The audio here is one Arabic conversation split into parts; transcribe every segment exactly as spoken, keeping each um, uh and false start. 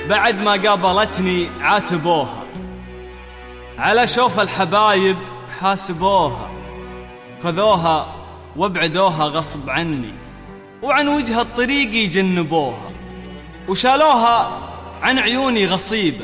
بعد ما قابلتني عاتبوها، على شوف الحبايب حاسبوها، خذوها وابعدوها غصب عني، وعن وجه الطريق يجنبوها، وشالوها عن عيوني غصيبة،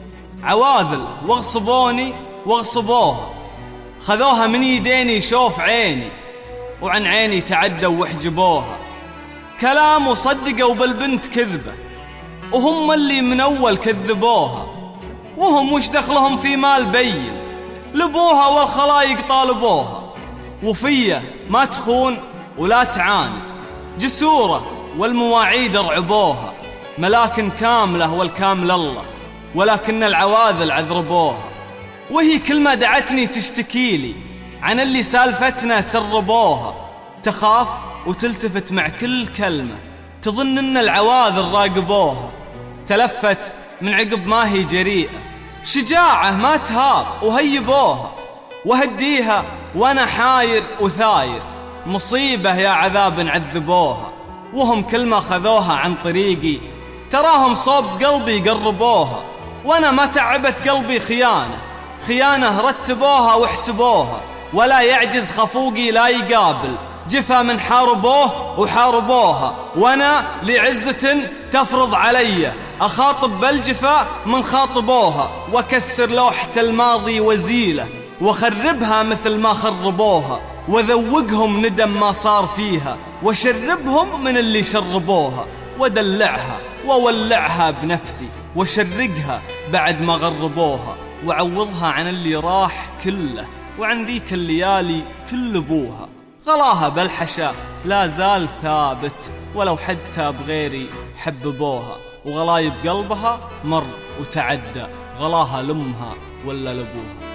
عواذل واغصبوني واغصبوها، خذوها من يديني شوف عيني، وعن عيني تعدوا وحجبوها، كلام وصدقوا بالبنت كذبة، وهم اللي من أول كذبوها، وهم وش دخلهم في مال بين، لبوها والخلايق طالبوها، وفيه ما تخون ولا تعاند، جسورة والمواعيد رعبوها، ملاكن كاملة والكامل الله، ولكن العواذل عذربوها، وهي كل ما دعتني تشتكيلي عن اللي سالفتنا سربوها، تخاف وتلتفت مع كل كلمة، تظن ان العواذل راقبوها، تلفت من عقب ما هي جريئة، شجاعة ما تهاب وهيبوها، وهديها وانا حاير وثاير، مصيبة يا عذاب عذبوها، وهم كل ما خذوها عن طريقي تراهم صوب قلبي قربوها، وانا ما تعبت قلبي خيانة، خيانة رتبوها واحسبوها، ولا يعجز خفوقي لا يقابل جفا من حاربوه وحاربوها، وانا لعزة تفرض علي اخاطب بالجفا من خاطبوها، وكسر لوحة الماضي وزيله وخربها مثل ما خربوها، وذوقهم ندم ما صار فيها، وشربهم من اللي شربوها، ودلعها وولعها بنفسي، وشرقها بعد ما غربوها، وعوضها عن اللي راح كله، وعن ذيك الليالي كل ابوها، غلاها بالحشا لا زال ثابت، ولو حتى بغيري حببوها، وغلايب قلبها مر وتعدى، غلاها لأمها ولا لأبوها.